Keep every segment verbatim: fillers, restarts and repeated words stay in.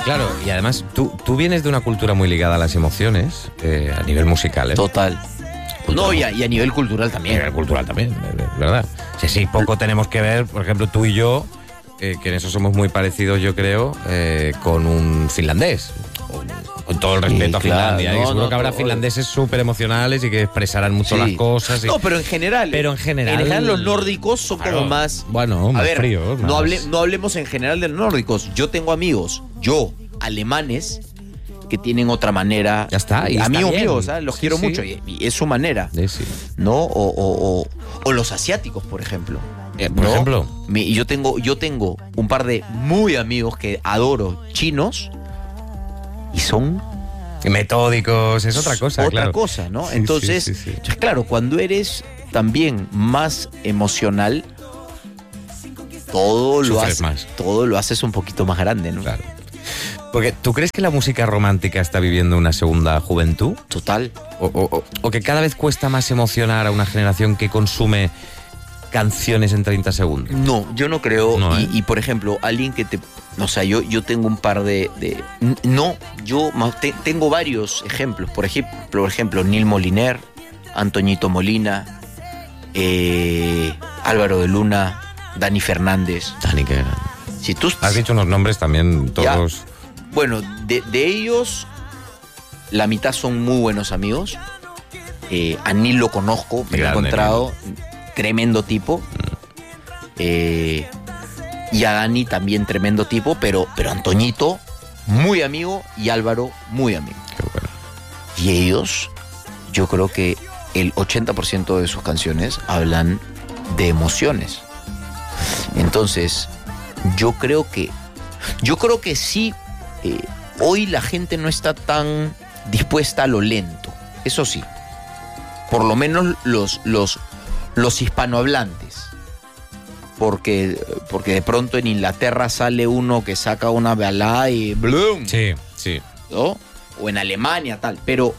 Claro, y además tú, tú vienes de una cultura muy ligada a las emociones, eh, a nivel musical, ¿eh? Total. Cultural. No, y a, y a nivel cultural A también. nivel cultural también, ¿verdad? Sí, sí, poco tenemos que ver, por ejemplo, tú y yo, eh, que en eso somos muy parecidos, yo creo, eh, con un finlandés. Con, con todo el respeto Sí, a claro, Finlandia. no, y seguro no, que habrá todo- finlandeses súper emocionales y que expresarán mucho Sí. las cosas. Y... No, pero en general. Pero en general- En general los nórdicos son Claro. como más. Bueno, A más ver, fríos, no, más- hable- no hablemos en general de los nórdicos. Yo tengo amigos, yo, alemanes, que tienen otra manera. Ya está, y está amigos bien. míos, ¿sabes? Los Sí, quiero sí. mucho y, y es su manera. Sí, sí. ¿No? O, o- o- o los asiáticos, por ejemplo. Eh, por ¿no? ejemplo. Mi- yo tengo, yo tengo un par de muy amigos que adoro, chinos, y son Metódicos, es otra cosa, otra claro. cosa, ¿no? Sí, Entonces, sí, sí, sí. entonces, claro, cuando eres también más emocional, todo lo Sufres haces, más. todo lo haces un poquito más grande, ¿no? Claro. Porque, ¿tú crees que la música romántica está viviendo una segunda juventud? Total. O, o- o- o que cada vez cuesta más emocionar a una generación que consume canciones en treinta segundos? No, yo no creo. No, y, ¿eh? y, por ejemplo, alguien que te. O sea, yo, yo tengo un par de. de- n- no, yo más- te- tengo varios ejemplos. Por ejemplo, por ejemplo, Neil Moliner, Antoñito Molina, eh, Álvaro de Luna, Dani Fernández. Dani, que Si tú. has dicho unos nombres también todos. Bueno, de, de ellos, la mitad son muy buenos amigos. Eh, a Neil lo conozco, me lo he Grande, encontrado. Tremendo tipo. Eh, y a Dani también tremendo tipo, pero, pero Antoñito, muy amigo, y Álvaro, muy amigo. Qué bueno. Y ellos, yo creo que el ochenta por ciento de sus canciones hablan de emociones. Entonces, yo creo que, yo creo que sí, eh, hoy la gente no está tan dispuesta a lo lento. Eso sí. Por lo menos los, los, los hispanohablantes. Porque, porque de pronto en Inglaterra sale uno que saca una balada y ¡blum! Sí, sí. ¿No? O en Alemania, tal. Pero,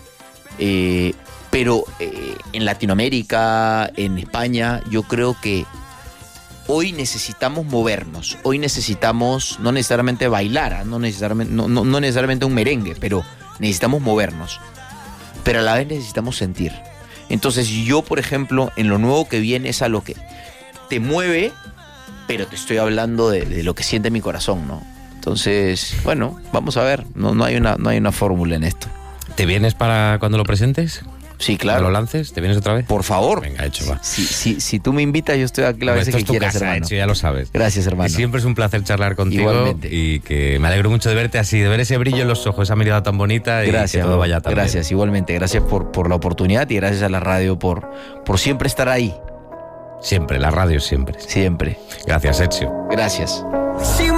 eh, pero eh, en Latinoamérica, en España, yo creo que hoy necesitamos movernos. Hoy necesitamos, no necesariamente bailar, ¿ah? no, necesariamente, no, no, no necesariamente un merengue, pero necesitamos movernos. Pero a la vez necesitamos sentir. Entonces yo, por ejemplo, en lo nuevo que viene es a lo que te mueve, pero te estoy hablando de, de lo que siente mi corazón, ¿no? Entonces, bueno, vamos a ver. No, no hay una, no hay una fórmula en esto. ¿Te vienes para cuando lo presentes? Sí, ¿Cuando claro. lo lances? ¿Te vienes otra vez? Por favor. Venga, hecho, va. Si, si, si tú me invitas, yo estoy aquí la Bueno, vez esto que es tu quieras, casa, hermano. hecho, ya lo sabes. Gracias, hermano. Y siempre es un placer charlar contigo. Igualmente. Y que me alegro mucho de verte así, de ver ese brillo en los ojos, esa mirada tan bonita y Gracias, que todo bro. vaya tan bien. Gracias, igualmente. Gracias por, por la oportunidad y gracias a la radio por, por siempre estar ahí. Siempre, la radio siempre. Siempre. Gracias, Ezio. Gracias. She